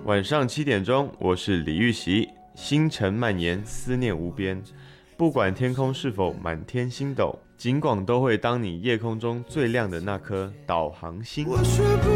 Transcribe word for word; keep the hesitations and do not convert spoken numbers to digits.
晚上七点钟，我是李玉玺。星辰蔓延，思念无边。不管天空是否满天星斗，尽管都会当你夜空中最亮的那颗导航星。